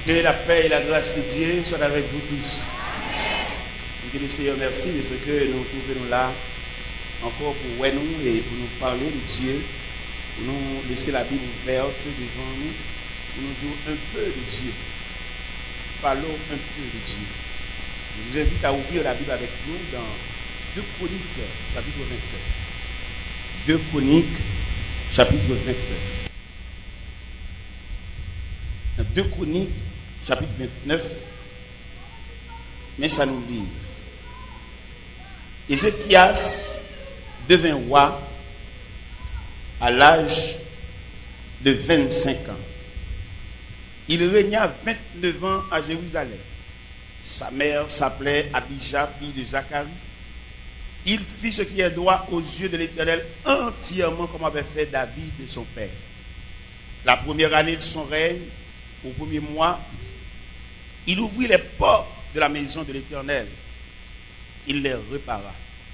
Que la paix et la grâce de Dieu soient avec vous tous. Que le Seigneur merci de ce que nous trouvons là encore pour nous et pour nous parler de Dieu, pour nous laisser la Bible ouverte devant nous, pour nous dire un peu de Dieu. Parlons un peu de Dieu. Je vous invite à ouvrir la Bible avec nous dans 2 Chroniques, chapitre 29. 2 Chroniques, chapitre 29. Dans 2 Chroniques, chapitre 29, mais ça nous dit. Ézéchias devint roi à l'âge de 25 ans. Il régna 29 ans à Jérusalem. Sa mère s'appelait Abija, fille de Zacharie. Il fit ce qui est droit aux yeux de l'Éternel entièrement comme avait fait David de son père. La première année de son règne, au premier mois, il ouvrit les portes de la maison de l'Éternel. Il les répara.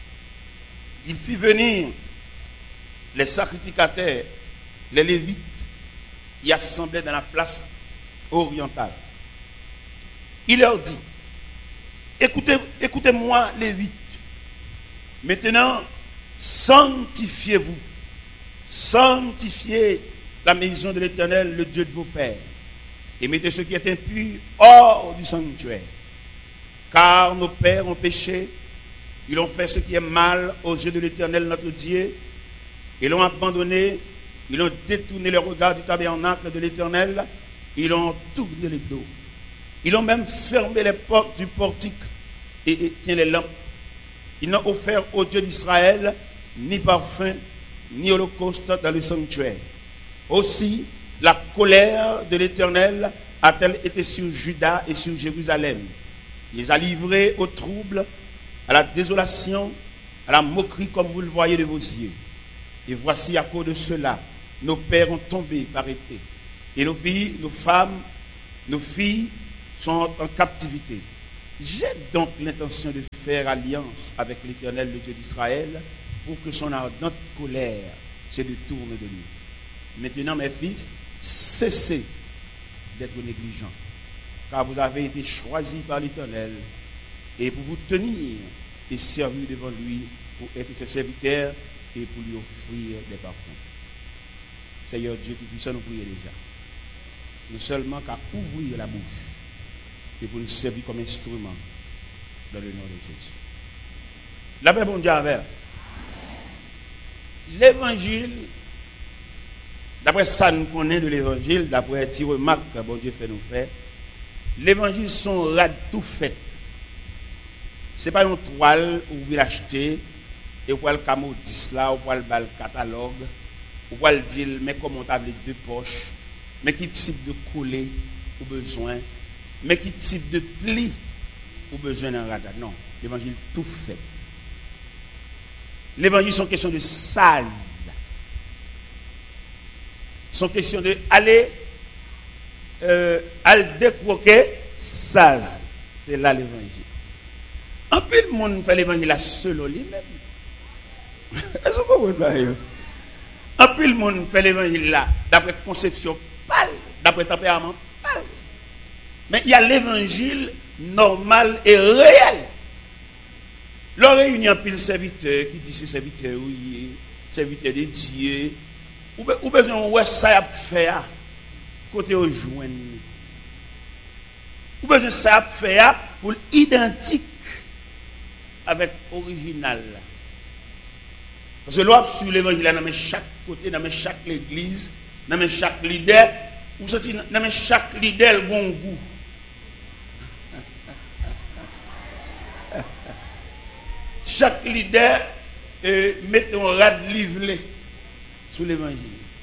Il fit venir les sacrificateurs, les Lévites, y assemblaient dans la place orientale. Il leur dit, écoutez-moi, Lévites. Maintenant, sanctifiez-vous. Sanctifiez la maison de l'Éternel, le Dieu de vos pères. Et mettez ce qui est impur hors du sanctuaire. Car nos pères ont péché, ils ont fait ce qui est mal aux yeux de l'Éternel notre Dieu, ils l'ont abandonné, ils ont détourné le regard du tabernacle de l'Éternel, ils ont tourné le dos. Ils ont même fermé les portes du portique et éteint les lampes. Ils n'ont offert au Dieu d'Israël ni parfum, ni holocauste dans le sanctuaire. Aussi, la colère de l'Éternel a-t-elle été sur Juda et sur Jérusalem. Il les a livrés au trouble, à la désolation, à la moquerie comme vous le voyez de vos yeux. Et voici à cause de cela, nos pères ont tombé par épée. Et nos filles, nos femmes, nos filles sont en captivité. J'ai donc l'intention de faire alliance avec l'Éternel, le Dieu d'Israël, pour que son ardente colère se détourne de lui. Maintenant, mes fils, cessez d'être négligents, car vous avez été choisis par l'Éternel, et pour vous tenir et servir devant lui, pour être ses serviteurs et pour lui offrir des parfums. Seigneur Dieu Tout-Puissant, nous prions déjà. Nous seulement qu'à ouvrir la bouche et pour nous servir comme instrument dans le nom de Jésus. La paix, bon Dieu, avec. L'évangile, d'après ça nous connaissons de l'évangile, d'après les remarques que bon Dieu fait nous faire, l'évangile sont rad tout fait. Ce n'est pas une toile où vous l'achetez et vous pouvez le camodis là, vous pouvez le catalogue, vous pouvez le dire, mais comment on a les 2 poches, mais quel type de collet ou besoin, mais quel type de pli ou besoin d'un radar. Non, l'évangile tout fait. L'évangile sont question de sage. Sont question de aller décroquer sage. C'est là l'évangile. En plus, le monde fait l'évangile là selon lui-même. Est-ce que vous comprenez? En plus, le monde fait l'évangile là d'après conception pâle, d'après tempérament pâle. Mais il y a l'évangile normal et réel. L'on réunit un pile serviteur qui dit c'est serviteur, oui, serviteur de Dieu. Ou besoin de ça à faire côté au joindre. Ou besoin de ça à faire pour identique avec l'original. Parce que l'on sur l'évangile, dans chaque côté, dans chaque église, dans chaque leader, ou dans chaque leader, bon goût. Chaque leader met un rad livré sur l'évangile.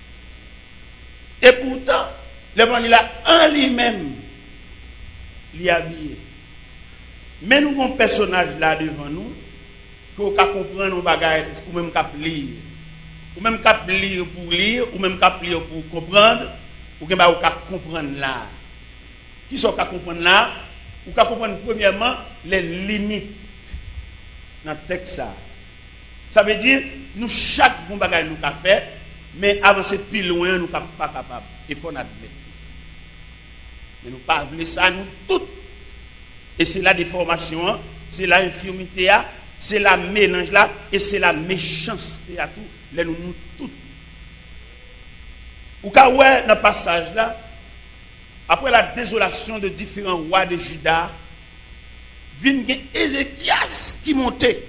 Et pourtant, l'évangile en lui-même, il est habillé. Mais nous avons un personnage là devant nous, qu'on peut comprendre nos bagages, ou même qu'on lire. Ou même qu'on lire pour lire, ou même qu'on lire pour comprendre, ou qu'on comprendre là. Qui sont qu'on comprendre là? Ou qu'on comprendre premièrement les limites dans le texte. Ça veut dire, nous, chaque bon bagage nous avons fait, mais avancer plus loin, nous ne sommes pas capables. Il faut l'admettre. Mais nous pas voulu ça, nous toutes. Et c'est la déformation, c'est la infirmité, c'est la mélange là, et c'est la méchanceté à tout. Les nous toutes. Ou quand ouais, dans le passage là, après la désolation de différents rois de Juda, vient Ézéchias qui montait.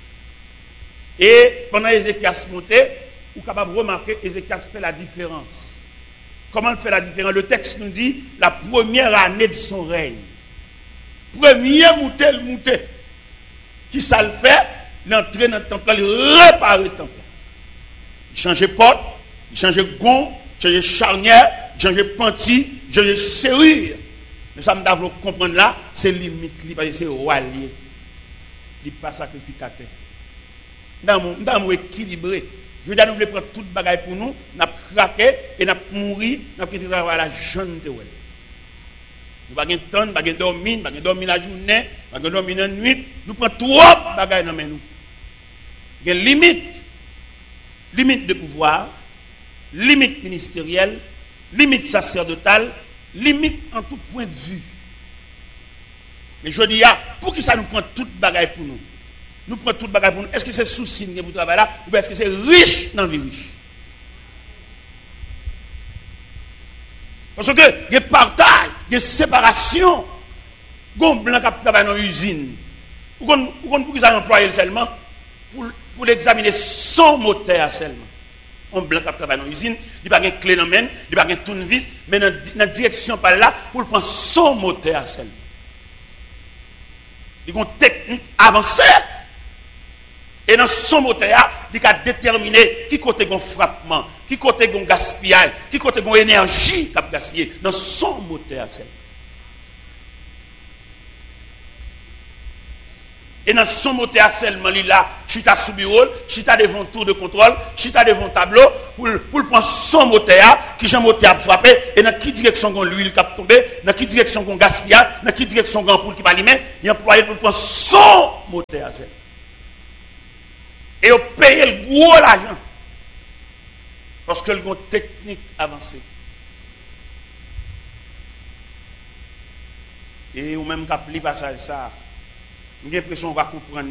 Et pendant Ézéchias montait, vous êtes capable de remarquer Ézéchias fait la différence. Comment il fait la différence? Le texte nous dit la première année de son règne. Premier mouté. Qui ça le fait? L'entrée dans le temple, il répare le temple. Il change porte, il change gond, il change charnière, il change panty, il change serrure. Mais ça me doit comprendre là, c'est limite, parce que c'est roi lié. Il n'est pas sacrificateur. Nous sommes équilibrés. Je veux dire, nous voulons prendre toute bagaille pour nous, nous avons craqué et nous avons mouru, nous avons quitté la jeune de Welle. Nous n'avons pas de temps, nous n'avons pas dormir, nous n'avons pas dormir la journée, nous n'avons pas dormir la nuit. Nous prenons trop de bagaille dans nous. Il y a une limite de pouvoir, limite ministérielle, limite sacerdotale, limite en tout point de vue. Mais je dis, pour qui ça nous prend toute bagaille pour nous? Nous prenons toute bagaille pour nous. Est-ce que c'est souci de travail là ou est-ce que c'est riche dans la vie riche? Parce que il y a partage, il y a séparation. Gon blanc qui travaille dans l'usine. Ou pour qu'ils aient employé seulement pour l'examiner son moteur seulement. Un blanc qui travaille dans l'usine, il n'y a pas de clé dans la main, il n'y a pas de tournevis, mais dans la direction par là pour prendre son moteur seulement. Il y a une technique avancée. Et dans son moteur, il a déterminé qui côté gon frappement, qui côté gon gaspillage, qui côté gon énergie qu'a gaspillé dans son moteur. Et dans son moteur seulement, il a chita sous bureau, chita devant tour de contrôle, chita devant tableau pour prendre son moteur, qui j'ai moteur à frapper, et dans quelle direction gon l'huile qui a tombé, dans quelle direction gon gaspillage, dans quelle direction gon poule qui va allumer, il a employé pour prendre son moteur. Et on paye le gros l'argent. Parce que le une technique avancée. Et ou même quand le passage ça, j'ai l'impression qu'on va comprendre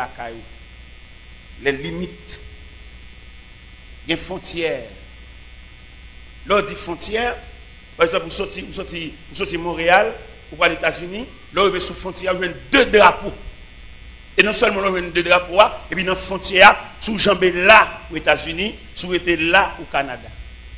les limites, les frontières. Lors dit frontières, par exemple, vous sortez Montréal, ou aux États-Unis, là vous avez sous frontière, vous avez 2 drapeaux. Et non seulement nous avons 2 drapeaux, et puis dans la frontière, sous jambé là aux États-Unis, sous été là au Canada.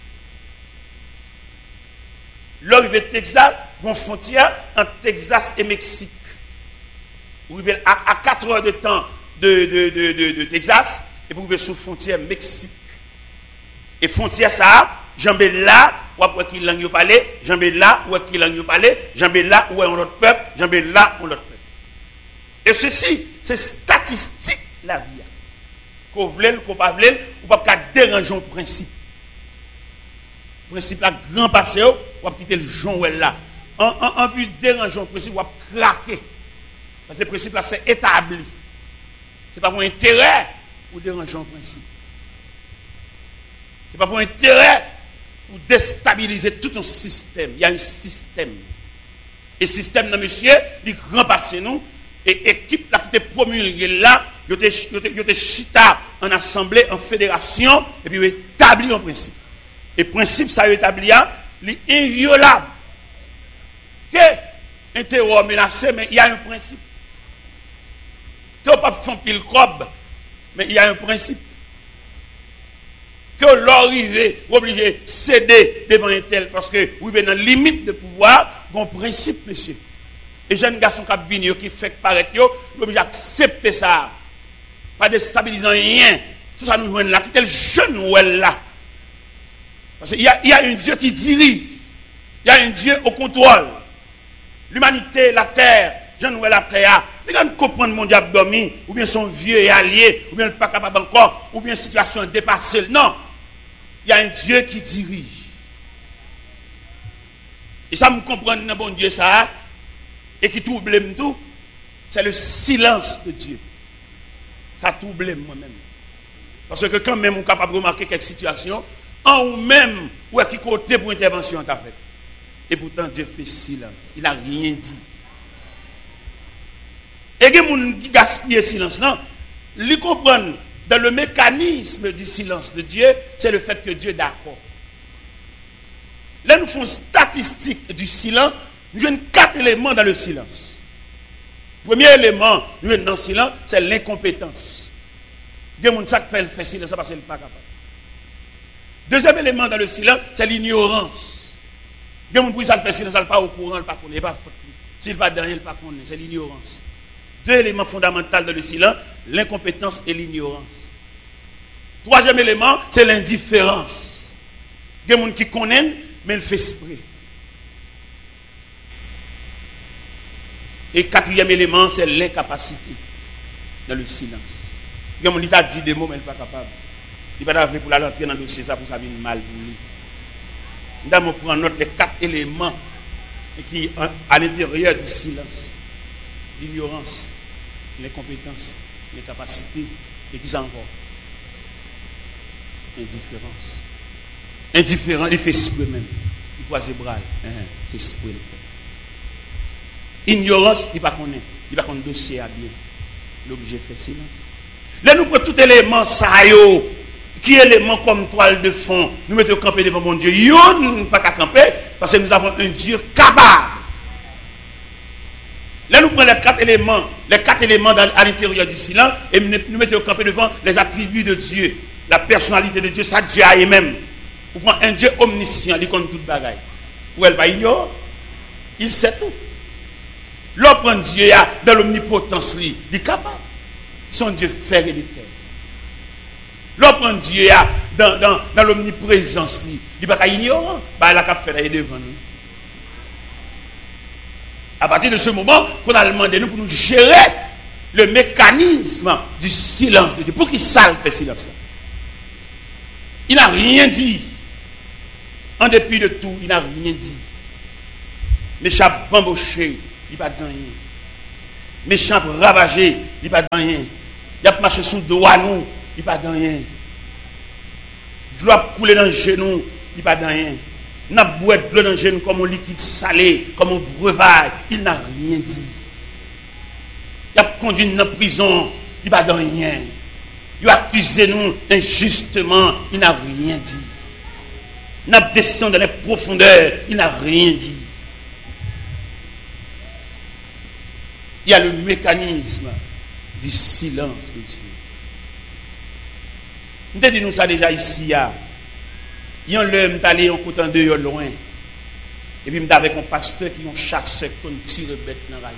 Là, vous avez Texas, une frontière entre Texas et Mexique. Vous avez à 4 heures de temps de Texas, et vous avez sous frontière Mexique. Et frontière ça, jambé là, ou après qui langue parler, jambé là, ou qui langue parler, jambé là, où est un autre peuple, jambé là, ou l'autre peuple. Et ceci, c'est statistique la vie. Qu'on voulait, qu'on pas voulait, ou pas déranger le principe. Le principe là, grand passé, ou pas quitter le jonc là. En vue de déranger le principe, ou pas craquer. Parce que le principe là, c'est établi. Ce n'est pas pour intérêt pour déranger le principe. Ce n'est pas pour intérêt pour déstabiliser tout un système. Il y a un système. Et le système, monsieur, il grand passé nous. Et équipe là qui était promulguée là, il était chita en assemblée, en fédération, et puis il établit un principe. Et le principe, ça établi, il est inviolable. Que un terror menacé, mais il y a un principe. Que on ne peut pas faire pile crobe, mais il y a un principe. Que l'arrivée, obligé de céder devant un tel, parce que vous êtes dans la limite de pouvoir, bon principe, monsieur. Et jeunes garçons qui fait paraître, ils sont obligés d'accepter ça. Pas déstabilisant rien. Tout ça nous joue là. Qui est le jeune ou elle là? Parce qu'il y a un Dieu qui dirige. Il y a un Dieu au contrôle. L'humanité, la terre, jeune ou la terre. Les gens ne comprennent mon diable dormi, ou bien son vieux et allié, ou bien pas capable encore, ou bien situation dépassée. Non. Il y a un Dieu qui dirige. Et ça me comprend, bon Dieu, ça. Et qui trouble tout, c'est le silence de Dieu. Ça trouble moi-même. Parce que quand même on est capable de remarquer quelques situations, en ou même, ou à qui côté pour intervention t'as fait. Et pourtant, Dieu fait silence. Il n'a rien dit. Et il y a des gens qui gaspillent le silence. Non, ils comprennent dans le mécanisme du silence de Dieu, c'est le fait que Dieu est d'accord. Là, nous faisons statistique du silence. Nous avons 4 éléments dans le silence. Premier élément, nous avons dans le silence, c'est l'incompétence. Il y a des gens qui fait silence parce qu'ils ne sont pas capables. Deuxième élément dans le silence, c'est l'ignorance. Il y a des gens qui fait silence, ils ne sont pas au courant, ils ne sont pas connus. S'ils ne sont pas dans rien, ils ne sont pas connus. C'est l'ignorance. 2 éléments fondamentaux dans le silence, l'incompétence et l'ignorance. Troisième élément, c'est l'indifférence. Il y a des gens qui connaissent, mais ils font exprès. Et 4e élément, c'est l'incapacité dans le silence. Il y a des gens qui ont dit des mots, mais ils ne sont pas capables. Il ne va pas pour l'entrer dans le dossier, ça pour ça vient mal pour lui. Nous allons prendre note des 4 éléments qui sont à l'intérieur du silence. L'ignorance, l'incompétence, l'incapacité, et qui sont encore indifférence. Indifférent, il fait exprès même. Il croise les bras. C'est exprès. Ignorance, il ne va pas connaître. Il ne va pas connaître le dossier à bien. L'objet fait silence. Là, nous prenons tout élément, ça y est. Qui est élément comme toile de fond? Nous mettons camper devant mon Dieu. Nous ne pas qu'à camper parce que nous avons un Dieu capable. Là, nous prenons les 4 éléments à l'intérieur du silence et nous mettons camper devant les attributs de Dieu, la personnalité de Dieu, ça Dieu a même. Vous prenez un Dieu omniscient, il connaît toute bagaille. Ou elle va ignorer, il sait tout. L'autre prend Dieu dans l'omnipotence, il est capable. Son Dieu fait et défait. L'autre prend Dieu dans l'omniprésence, il n'est pas ignorant, il a qu'à faire devant nous. À partir de ce moment, qu'on a demandé nous pour nous gérer le mécanisme du silence de Dieu. Pour qu'il salve le silence. Il n'a rien dit. En dépit de tout, il n'a rien dit. Méchant bamboché, il n'a pas dit rien. Méchant ravagé, il n'a pas dit rien. Il a marché sous le doigt nous, il n'a pas dit rien. Gloire couler dans le genou, il n'a pas dit rien. N'a boire de l'eau dans le genou comme un liquide salé, comme un breuvage, il n'a rien dit. Il a conduit dans la prison, il n'a pas dit rien. Il a accusé nous injustement, il n'a rien dit. Il a descendu dans les profondeurs, il n'a rien dit. Il y a le mécanisme du silence de Dieu. Nous avons dit nous ça déjà ici. Il y a un homme qui est allé en côté de loin. Et puis, avec un pasteur qui est un chasseur qui tire bête dans la rage.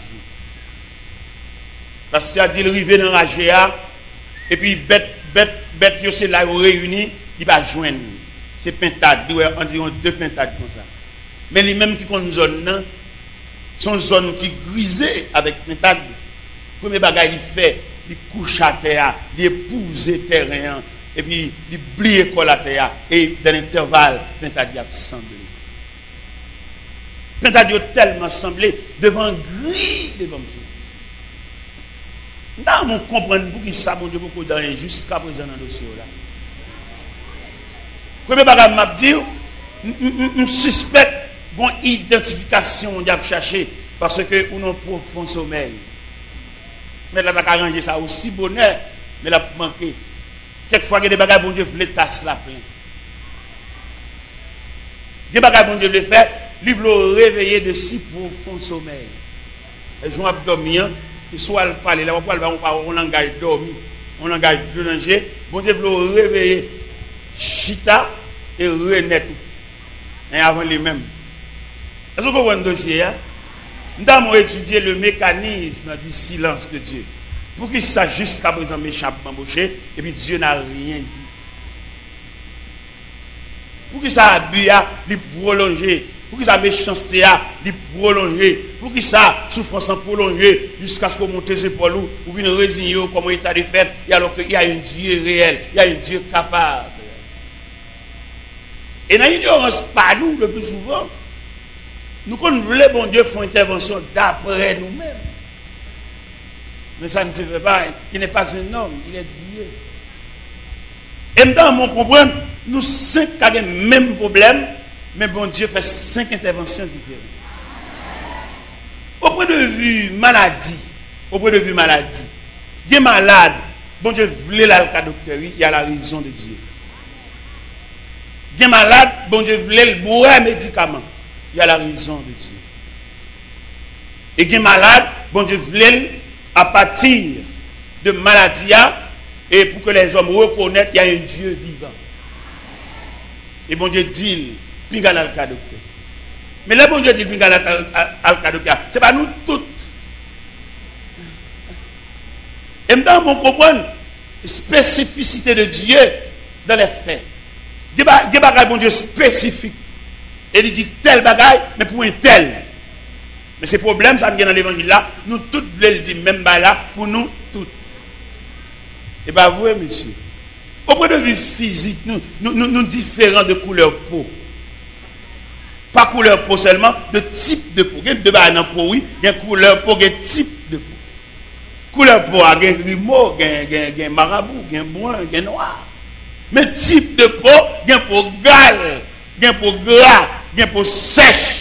Le pasteur a dit, il arrive dans la rage. Et puis, bête, c'est là où réuni, il va joindre. C'est pintade, environ 2 pintades comme ça. Mais les mêmes qui ont une zone, sont zone qui grisée avec pintade. Le premier bagage, il fait, il couche à terre, il épouse le terrain. Et puis, il plie l'école à terre. Et dans l'intervalle, Pentadi a semblé. Pentadi a tellement semblé devant gris devant Dieu. Nous comprenons pour qui ça, mon Dieu, beaucoup dans jusqu'à présent dans le dossier là. Premier bagage m'a dit, je suspecte bon identification on a cherché parce que on a un profond sommeil. Mais là, on a arrangé ça aussi bonheur, mais là, manqué. Quelquefois, il y a des bagages, bon Dieu, voulait tasser la plein. Des bagages, bon Dieu, le fait, il veut réveiller de si profond sommeil. Et je vais dormir, et soit le parler, là, on engage dormir, on engage plonger, bon Dieu, veut réveiller chita et renaître. Et avant les mêmes. Est-ce que vous voyez un dossier? Nous avons étudié le mécanisme du silence de Dieu. Pour qu'il sache jusqu'à présent méchant embauché, et puis Dieu n'a rien dit. Pour qu'il ça abus, il prolonger. Pour qu'il ça méchanceté, il prolonger. Pour qu'il ça souffrance prolonger jusqu'à ce qu'on monte ses épaules ou vienne résigner comme état de fait, et alors qu'il y a un Dieu réel, il y a un Dieu capable. Et dans l'ignorance, pas nous le plus souvent, nous voulons bon Dieu faire intervention d'après nous-mêmes. Mais ça ne se fait pas. Il n'est pas un homme, il est Dieu. Et maintenant, on comprend, nous cinq avons le même problème, Mais bon Dieu fait 5 interventions différentes. Au point de vue maladie, il est malade, bon Dieu voulait la docteur, il y a la raison de Dieu. Il est malade, bon Dieu voulait le boire un médicament, il y a la raison de Dieu. Et il est malade, bon Dieu voulait à partir de maladie, et pour que les hommes reconnaissent qu'il y a un Dieu vivant. Et bon Dieu dit, pinga la docteur. Mais là, bon Dieu dit, pinga la docteur, c'est pas nous tous. Et maintenant, on comprend la spécificité de Dieu dans les faits. Des bagages, bon Dieu, spécifiques. Et il dit tel bagaille, mais pour un tel. Mais ces problèmes, ça vient dans l'évangile là, nous tous voulons le dire, même là, pour nous tous. Et bien, vous, monsieur, au point de vue physique, nous différents de couleur peau. Pas couleur peau seulement, de type de peau. Il y a deux bagages dans peau, oui, il y a couleur peau, il y a type de peau. Couleur peau, il y a grimaud, il y a marabout, il y a brun, il y a noir. Mais type de peau, il y a peau gale, il y a peau gras, il y a peau sèche.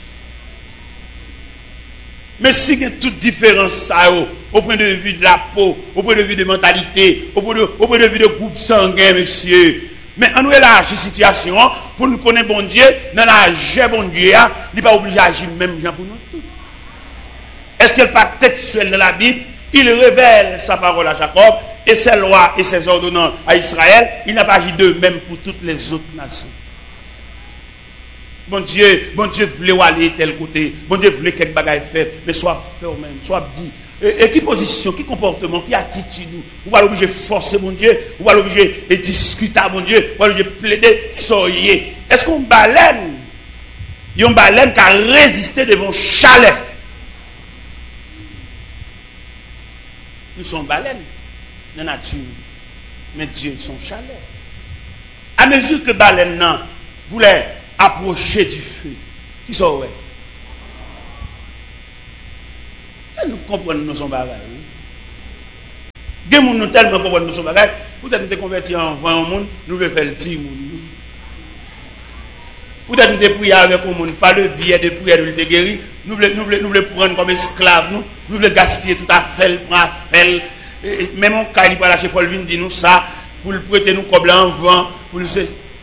Mais si il y a toute différence au point de vue de la peau, au point de vue de mentalité, au point de vue de groupe sanguin, monsieur. Mais on nous élargit la situation pour nous connaître bon Dieu, dans la jeu bon Dieu, il n'est pas obligé d'agir même gens pour nous tous. Est-ce qu'il n'est pas textuel dans la Bible? Il révèle sa parole à Jacob et ses lois et ses ordonnances à Israël. Il n'a pas agi de même pour toutes les autres nations. Bon Dieu voulait aller tel côté. Bon Dieu voulait quelque bagaille faire. Mais soit fait au même, soit dit. Et qui position, qui comportement, qui attitude. Ou pas l'obligé de forcer mon Dieu. Ou pas l'obligé de discuter à mon Dieu. Ou pas l'obligé de plaider. Qui sont liés. Est-ce qu'on baleine? Il y a une baleine qui a résisté devant chalet. Nous sommes baleines dans la nature. Mais Dieu son chalet. À mesure que baleine voulait approcher du feu, qui sont ouais. Ça nous comprenons nous sommes bagages. Des gens nous tellement comprennent nous sommes bagages. Peut-être nous sommes convertis en voie au monde, nous voulons faire le petit monde. Peut-être nous sommes priés avec le monde, pas le billet de prière de le guérir. Nous voulons prendre comme esclaves, nous voulons gaspiller tout à fait, prendre à fait. Même en cas, il va lâcher Paul Vin, dit nous ça, pour le prêter nous comme en vent, pour le.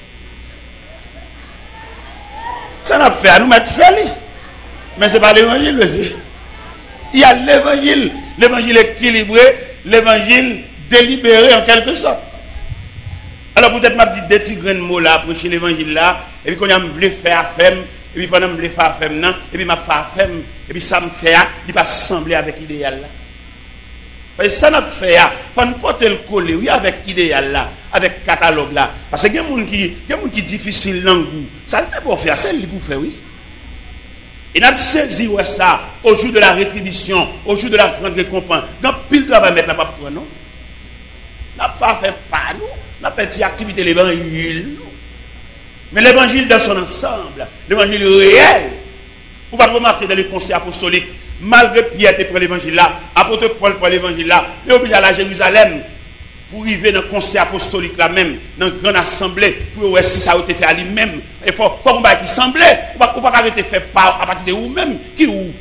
Ça n'a pas fait à nous mettre fait. Mais ce n'est pas l'évangile aussi. Il y a l'évangile. L'évangile équilibré, l'évangile délibéré en quelque sorte. Alors peut-être m'a dit des petits grains de mots là, prêcher l'évangile là, et puis quand on a voulu faire femme, et puis pendant que je voulais faire femme, et puis m'a fait femme, et puis ça me fait, il va sembler avec l'idéal là. Parce que ça n'a pas fait, il faut ne pas le coller, oui, avec l'idéal là, avec le catalogue là. Parce qu'il y a des gens qui sont difficiles dans le goût. Ça ne peut pas faire, c'est le pour faire, oui. Et nous avons saisi ça au jour de la rétribution, au jour de la grande récompense. Dans pile travail mettre la pape toi, non? Nous n'avons pas fait pas nous, nous avons fait activité l'évangile. Mais l'évangile dans son ensemble, l'évangile réel. Vous pouvez remarquer dans les conseils apostoliques, malgré Pierre qui prend l'évangile là, apôtre Paul prend l'évangile là, il est obligé d'aller à Jérusalem pour arriver dans le conseil apostolique là même, dans une grande assemblée, pour voir si ça a été fait à lui-même. Il faut qu'on va qui semblait, ou pas arrêter faire à partir de vous-même, qui ou.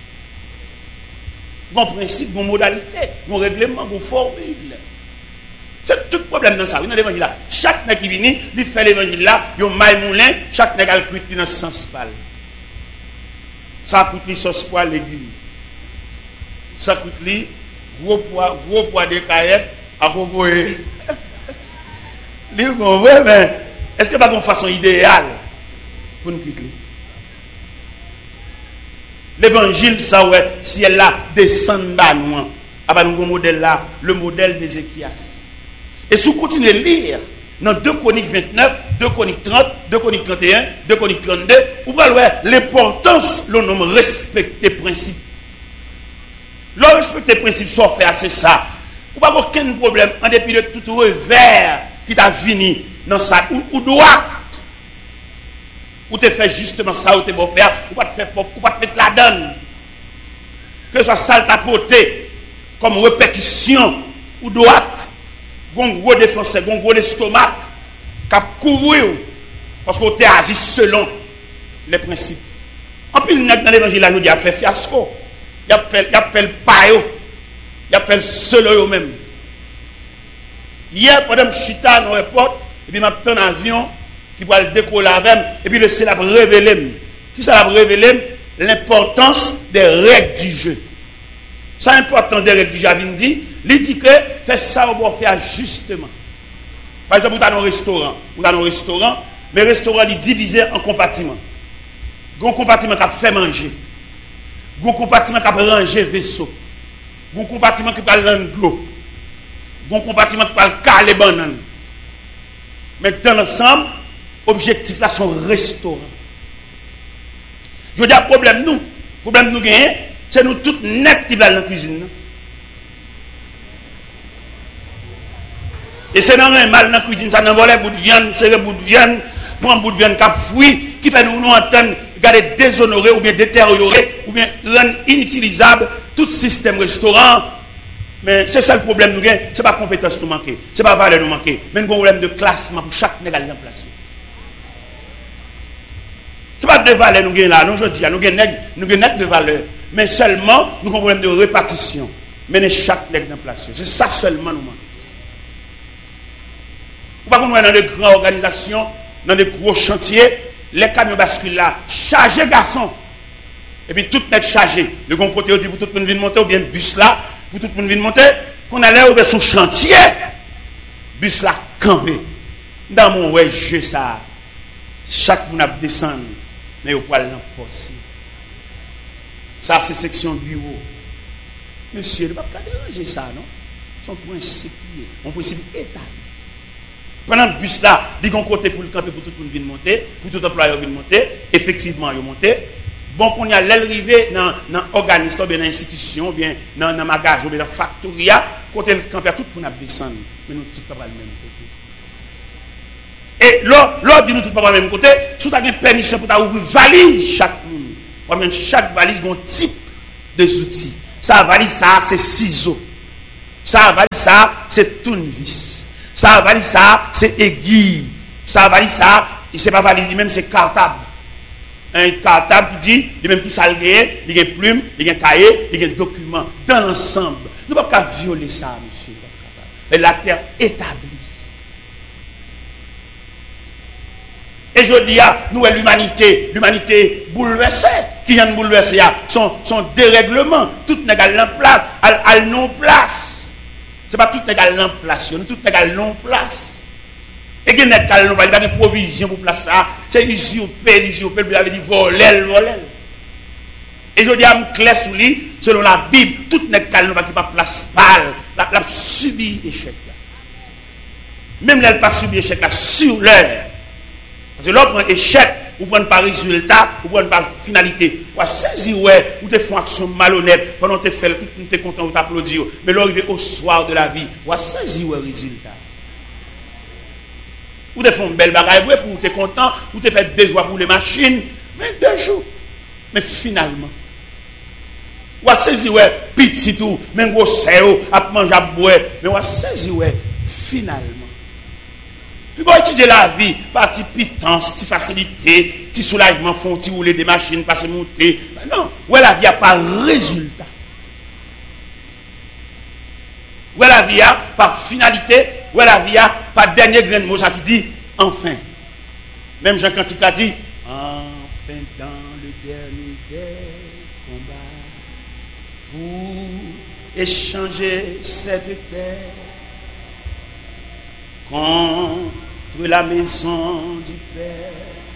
Bon principe, bon modalité, bon règlement, bon formule. C'est tout le problème dans ça, oui, dans l'évangile là. Chaque nègre qui vient, il fait l'évangile là, il y a un maille moulin, chaque nègre a le cuit dans ce sens pâle. Ça coûte les sauce poil légumes. Ça coûte les gros poids de caillettes à proposer. Bon, ouais, mais est-ce que pas une façon idéale pour nous quitter? L'évangile, ça ouais, si elle là descend bas loin, avec un modèle là, le modèle d'Ézéchias. Et si vous continuez à lire dans 2 Chroniques 29, 2 Chroniques 30, 2 Chroniques 31, 2 Chroniques 32, vous voyez l'importance, le nom respecter principe. Le respecter principe, soit fait, c'est ça. Vous n'avez aucun problème en dépit de tout revers qui t'a fini dans ça, ou droit. Ou te fait justement ça, ou te beau faire, ou pas te faire ou pas te mettre la donne. Que ce soit ça t'apporter comme répétition, ou droite. Un gros défenseur, un gros estomac, qui a couru, parce qu'on t'a agi selon les principes. En plus, dans l'évangile, là, nous dit, il a fait fiasco. Il a fait le paio. Il a fait le solo même. Hier, pendant que je suis dans l'aéroport, et puis je un avion qui va le décoller avec, et puis le ciel a révélé. Qui ça a révélé? L'importance des règles du jeu. Ça, l'importance des règles du jeu, il dit que fait ça, on va faire justement. Par exemple, vous avez un restaurant, mais le restaurant est divisé en compartiments. Il y a un compartiment qui a fait manger. Il y a un compartiment qui a rangé vaisseau. Il y a un compartiment qui a rangé l'eau. Il y a un compartiment qui a caler bananes. Mais dans l'ensemble, l'objectif là, sont restaurants. Je veux dire, problème nous gagnons, c'est nous tous net qui va dans la cuisine. Et c'est dans un mal dans la cuisine, ça n'envole bout de viande, c'est un bout de viande, prend un bout de viande qui a fouillé, qui fait nous entendre, garder déshonorer ou bien détériorer, ou bien rendre inutilisable tout système restaurant. Mais c'est ça le problème nous gagnons, ce n'est pas compétence nous manquer, ce n'est pas valeur nous manquer, mais nous avons un problème de classement pour chaque négal en place. Ce n'est pas de valeur nous gagnons là, nous je dis, nous gagnons de valeur, mais seulement nous avons un problème de répartition. Mener chaque nègre en place. C'est ça seulement nous manquons. Pas qu'on est dans de grandes organisations, dans de gros chantiers, les camions basculent là, chargés garçons. Et puis tout n'est chargé. Le bon côté, on dit pour tout le monde venir monter, ou bien bus là, pour tout le monde venir monter, qu'on allait ouvrir son chantier, bus là, campé. Dans mon ouais, jeu ça, chaque monde a descendu, mais au poil l'emposse. Ça, c'est section bureau. Monsieur, il ne va pas déranger ça, non? Son principe, un principe établi. Pendant le bus là, il y a un côté pour le camper pour tout le monde venir monter, pour tout employeur venir monter, effectivement, il monter. Bon, qu'on y a l'arrivée dans l'organisme, dans l'institution, bien dans le magasin, dans la factoria, côté le camper, tout le monde descendre. Mais nous, tout pas le même côté. Et là, dit nous tout pas le même côté, si tu as une permission pour ouvrir valise chaque monde, chaque valise a un type de outils. Ça valise ça, c'est ciseaux. Ça valise ça, c'est tournevis. Ça valise ça, c'est aiguille. Ça valise ça, c'est pas valise même, c'est cartable. Un cartable qui dit, il même qui s'algué, il y a une plume, il y a un cahier, il y a un document. Dans l'ensemble, nous ne pouvons pas violer ça, monsieur. Mais la terre établie. Et je dis à nous, l'humanité bouleversée, qui vient de bouleverser, son dérèglement, tout n'est pas en place, à non place. Ce n'est pas tout égal en place, tout égal en place. Et qu'il n'y a pas de provision pour place ça. C'est usurpé, il avait dit voler. Et je dis à me clair sous lui, selon la Bible, tout n'est pas qui pas place pâle, la subi échec là. Même là, elle pas subi échec là sur l'heure. Parce que l'autre prend échec, ou prend pas résultat, ou prend pas finalité. Ou saisir ouais, ou te font action malhonnête, pendant que tu fais, tu es content ou t'applaudir. Mais l'arrivée au soir de la vie, ou saisir ouais résultat. Ou te font une belle bagaille pour tu es content, ou te fait 2 jours pour les machines, mais 2 jours. Mais finalement, ou saisir ouais petit tout, même gros séo, à manger à boire, mais ou saisir ouais finalement. Puis bon, étudier la vie, partie pitance, petite facilité, petit soulagement, font petit rouler des machines, passer monter. Non, ouais, la vie n'a pas résultat. Ouais, la vie a pas finalité, ouais, la vie a pas dernier grain de mot, ça qui dit enfin. Même Jean Cantique a dit enfin dans le dernier des combats, pour échanger cette terre contre la maison du Père,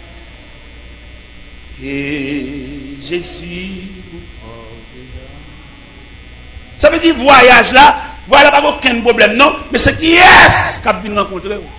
que Jésus vous portera. Ça veut dire voyage là, voilà pas aucun problème, non, mais c'est qui est-ce qu'a venu rencontrer vous?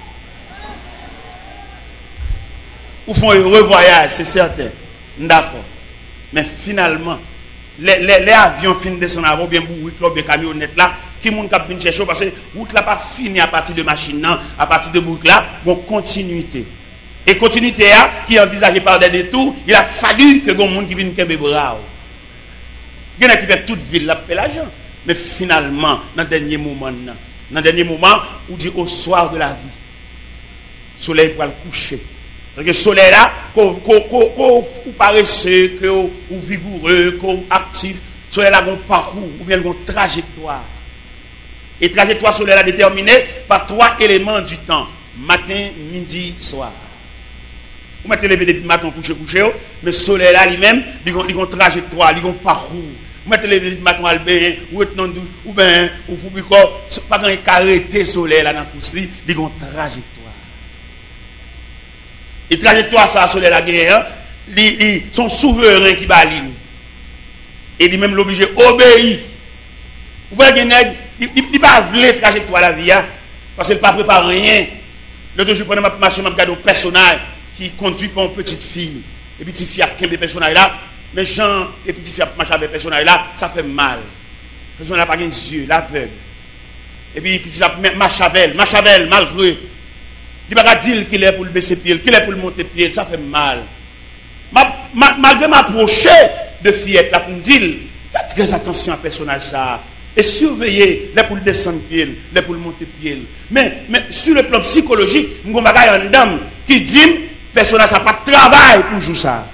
Ou font un heureux voyage, c'est certain, d'accord. Mais finalement, les avions finissent de descendre avant, bien pour club de camionnettes là, qui monde qui vient chercher parce que route là pas fini à partir de machine non, à partir de boucle là, bon continuité. Et continuité là qui est envisagée par des détours, il a fallu que gon monde qui vienne kembe bras. Il y en a qui fait toute ville là fait l'argent, mais finalement dans dernier moment où dit au soir de la vie, soleil pour le coucher, Parce que le soleil là, qu'on paresseux, qu'on vigoureux, qu'on actif, le soleil là, qu'on parcours, ou bien qu'on trajectoire. Et trajectoire solaire est déterminée par 3 éléments du temps. Matin, midi, soir. Vous mettez lever depuis matin, coucher, mais le soleil là lui-même, il a une trajectoire, il a un parcours. Vous mettez lever depuis matin, ou bien, ou pas quand il arrêté le soleil là dans le pouce, il a une trajectoire. Et trajectoire, ça, soleil la guerre, ils sont souverains qui balent. Et lui-même l'obligé obéir. Vous voyez, il ne pas voulu trajectoire la vie, parce qu'il ne pas préparé rien. L'autre jour, je prenais ma marche, je regarde un personnage qui conduit par une petite fille. Et petite fille a quelques personnages là, mais Jean et petite fille marche avec personnage là, ça fait mal. Le personnage n'a pas les yeux, l'aveugle. Et puis petite fille marche avec malgré. Il ne va pas dire qu'il est pour le baisser pied, qu'il est pour le monter pied, ça fait mal. Malgré m'approcher de fillette là pour me dire, faites très attention à personnage ça. Et surveiller les pour le descendre pied, les pour le monter pied. Mais sur le plan psychologique, nous avons une dame qui dit, personnage ça pas de travail pour jouer ça.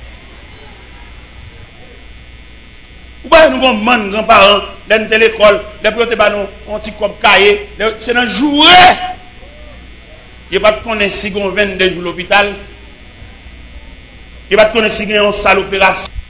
Ou bien nous avons des grands-parents, dans l'école, les pilotes ont un petit comme cahier, c'est un jouet. Il ne va pas connaître si on 22 jours à l'hôpital. Il ne va pas connaître si on a une salle opération.